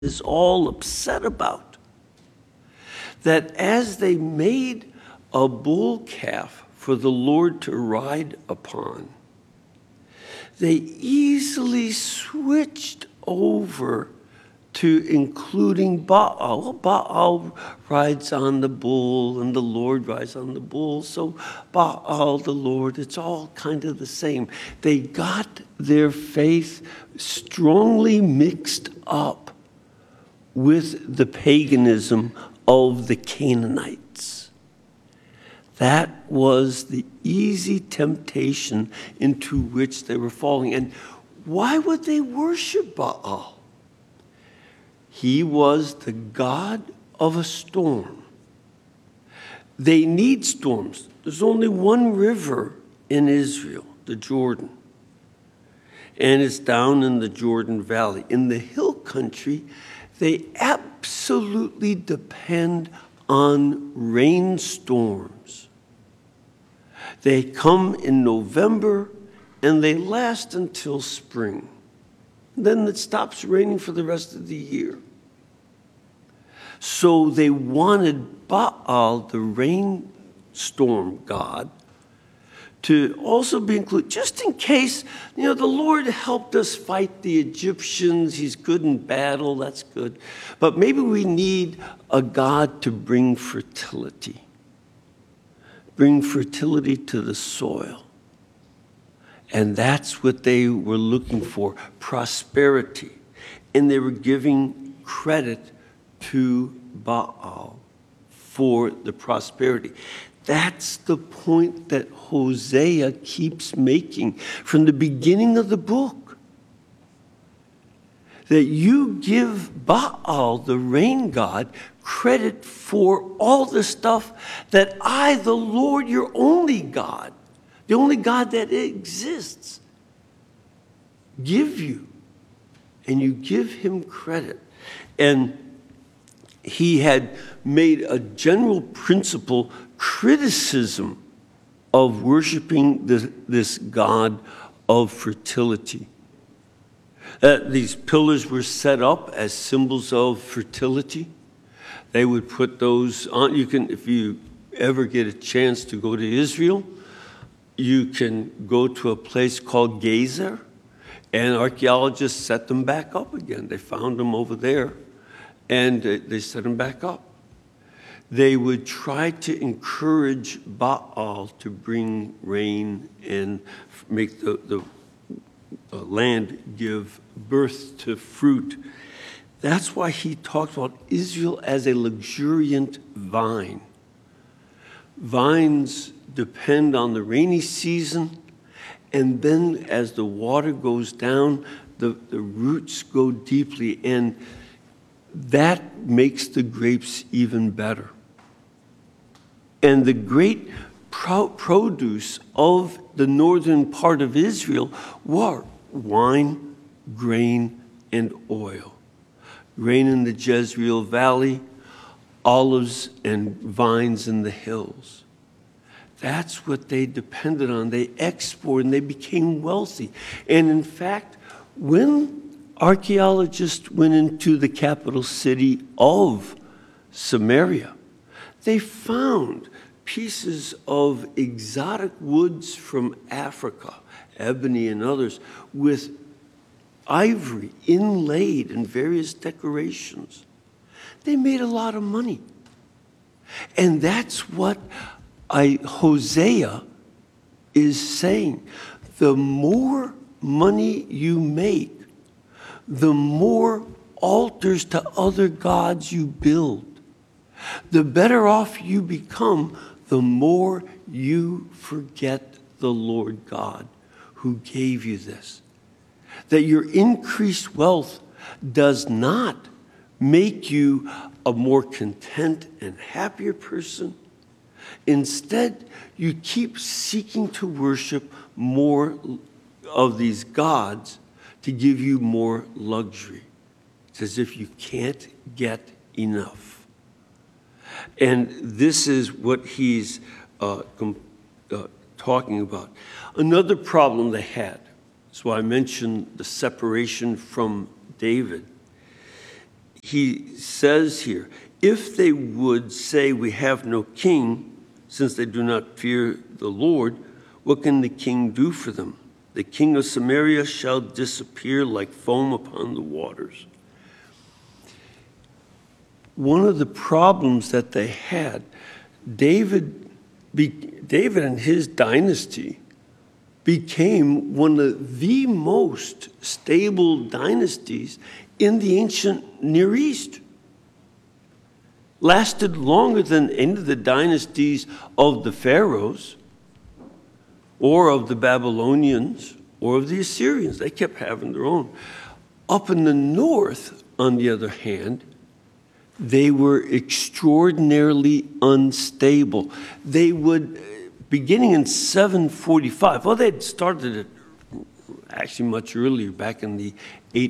is all upset about. That as they made a bull calf for the Lord to ride upon, they easily switched over to including Baal. Baal rides on the bull and the Lord rides on the bull. So Baal, the Lord, it's all kind of the same. They got their faith strongly mixed up with the paganism of the Canaanites. That was the easy temptation into which they were falling. And why would they worship Baal? He was the god of a storm. They need storms. There's only one river in Israel, the Jordan. And it's down in the Jordan Valley. In the hill country, they absolutely depend on rainstorms. They come in November and they last until spring. Then it stops raining for the rest of the year. So they wanted Baal, the rainstorm god, to also be included, just in case, the Lord helped us fight the Egyptians. He's good in battle, that's good. But maybe we need a God to bring fertility to the soil. And that's what they were looking for, prosperity. And they were giving credit to Baal for the prosperity. That's the point that Hosea keeps making from the beginning of the book. That you give Baal, the rain god, credit for all the stuff that I, the Lord, your only God, the only God that exists, give you. And you give him credit. And he had made a general principle criticism of worshiping this God of fertility. These pillars were set up as symbols of fertility. They would put those on. You can, if you ever get a chance to go to Israel, you can go to a place called Gezer, and archaeologists set them back up again. They found them over there, and they set them back up. They would try to encourage Baal to bring rain and make the land give birth to fruit. That's why he talks about Israel as a luxuriant vine. Vines depend on the rainy season, and then as the water goes down, the roots go deeply, and that makes the grapes even better. And the great produce of the northern part of Israel were wine, grain, and oil. Grain in the Jezreel Valley, olives and vines in the hills. That's what they depended on. They exported and they became wealthy. And in fact, when archaeologists went into the capital city of Samaria, they found pieces of exotic woods from Africa, ebony and others, with ivory inlaid in various decorations. They made a lot of money. And that's what Hosea is saying. The more money you make, the more altars to other gods you build. The better off you become, the more you forget the Lord God who gave you this. That your increased wealth does not make you a more content and happier person. Instead, you keep seeking to worship more of these gods to give you more luxury. It's as if you can't get enough. And this is what he's talking about. Another problem they had, so I mentioned the separation from David. he says here, if they would say we have no king, since they do not fear the Lord, what can the king do for them? The king of Samaria shall disappear like foam upon the waters. One of the problems that they had, David and his dynasty became one of the most stable dynasties in the ancient Near East. Lasted longer than any of the dynasties of the Pharaohs or of the Babylonians or of the Assyrians. They kept having their own. Up in the north, on the other hand, they were extraordinarily unstable. They would, beginning in 745, well, they had started it actually much earlier, back in the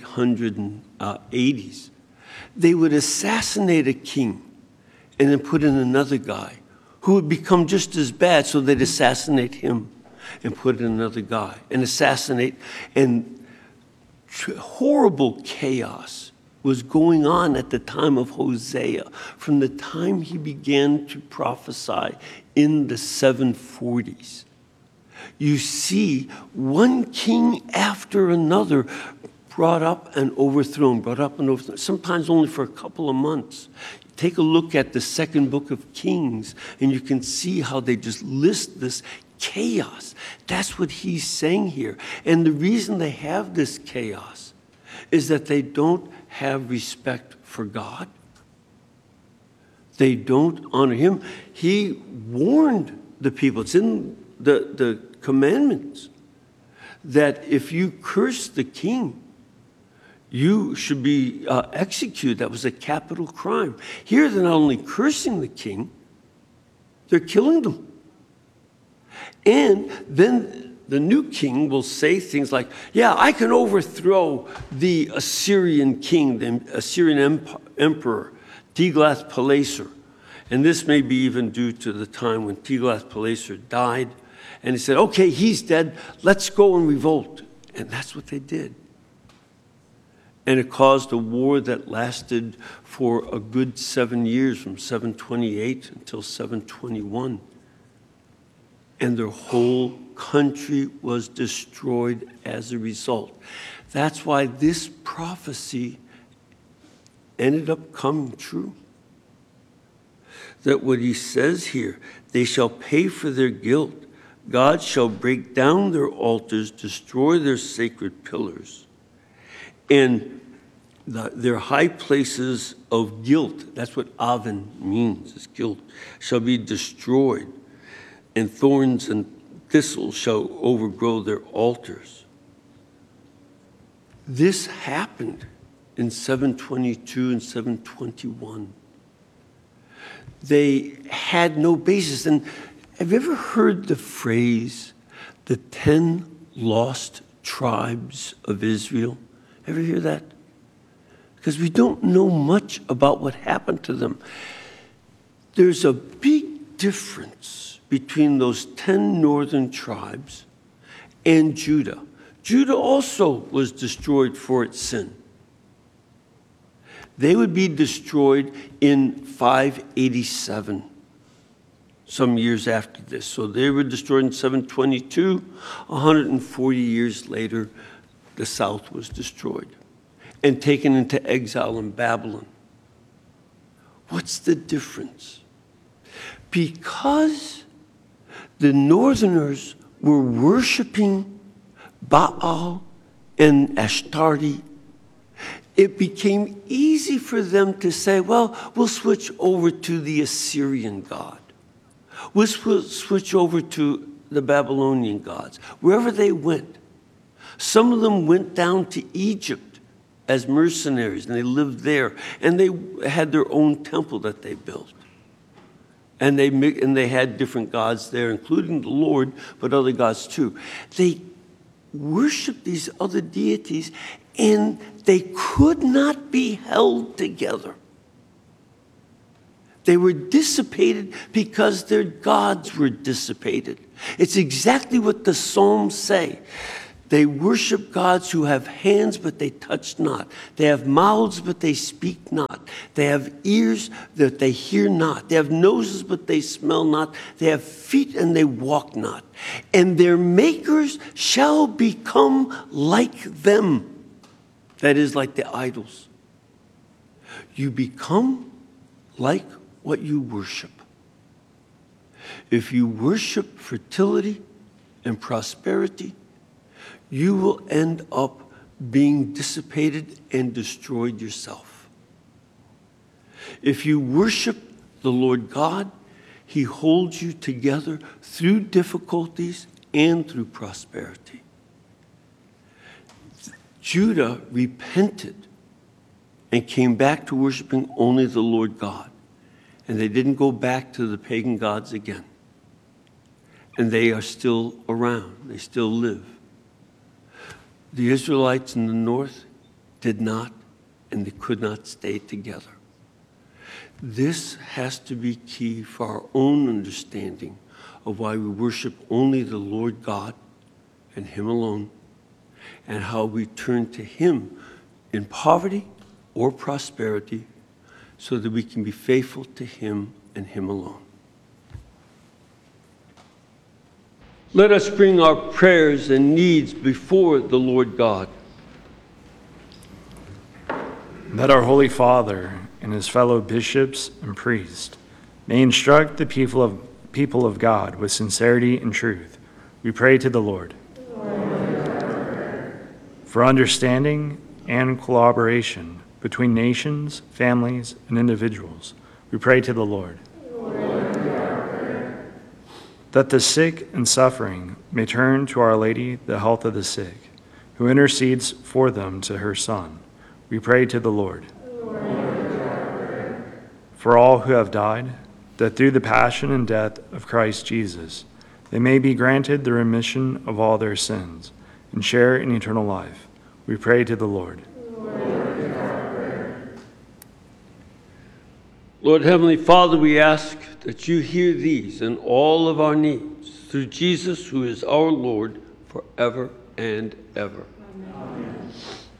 880s. They would assassinate a king and then put in another guy who would become just as bad, so they'd assassinate him and put in another guy and assassinate. And horrible chaos was going on at the time of Hosea, from the time he began to prophesy in the 740s. You see one king after another brought up and overthrown, sometimes only for a couple of months. Take a look at the second book of Kings, and you can see how they just list this chaos. That's what he's saying here. And the reason they have this chaos is that they don't have respect for God. They don't honor him. He warned the people, it's in the commandments, that if you curse the king, you should be executed. That was a capital crime. Here, they're not only cursing the king, they're killing them. And then the new king will say things like, yeah, I can overthrow the Assyrian king, the Assyrian emperor, Tiglath-Pileser. And this may be even due to the time when Tiglath-Pileser died. And he said, okay, he's dead. Let's go and revolt. And that's what they did. And it caused a war that lasted for a good 7 years, from 728 until 721. And their whole country was destroyed as a result. That's why this prophecy ended up coming true. That what he says here, they shall pay for their guilt. God shall break down their altars, destroy their sacred pillars. And their high places of guilt, that's what Avon means, is guilt, shall be destroyed, and thorns and thistles shall overgrow their altars. This happened in 722 and 721. They had no basis. And have you ever heard the phrase, the 10 lost tribes of Israel? Ever hear that? Because we don't know much about what happened to them. There's a big difference between those 10 northern tribes and Judah. Judah also was destroyed for its sin. They would be destroyed in 587, some years after this. So they were destroyed in 722. 140 years later, the south was destroyed and taken into exile in Babylon. What's the difference? Because the northerners were worshiping Baal and Ashtarte, it became easy for them to say, well, we'll switch over to the Assyrian god. We'll switch over to the Babylonian gods. Wherever they went. Some of them went down to Egypt as mercenaries, and they lived there. And they had their own temple that they built. And they had different gods there, including the Lord, but other gods too. They worshiped these other deities, and they could not be held together. They were dissipated because their gods were dissipated. It's exactly what the Psalms say. They worship gods who have hands, but they touch not. They have mouths, but they speak not. They have ears that they hear not. They have noses, but they smell not. They have feet, and they walk not. And their makers shall become like them. That is, like the idols. You become like what you worship. If you worship fertility and prosperity, you will end up being dissipated and destroyed yourself. If you worship the Lord God, He holds you together through difficulties and through prosperity. Judah repented and came back to worshiping only the Lord God. And they didn't go back to the pagan gods again. And they are still around. They still live. The Israelites in the north did not, and they could not stay together. This has to be key for our own understanding of why we worship only the Lord God and Him alone, and how we turn to Him in poverty or prosperity so that we can be faithful to Him and Him alone. Let us bring our prayers and needs before the Lord God. That our Holy Father and his fellow bishops and priests may instruct the people of God with sincerity and truth, we pray to the Lord. For understanding and collaboration between nations, families, and individuals, we pray to the Lord. That the sick and suffering may turn to Our Lady, the health of the sick, who intercedes for them to her Son, we pray to the Lord. For all who have died, that through the passion and death of Christ Jesus, they may be granted the remission of all their sins and share in eternal life, we pray to the Lord. Lord Heavenly Father, we ask that you hear these and all of our needs through Jesus, who is our Lord forever and ever.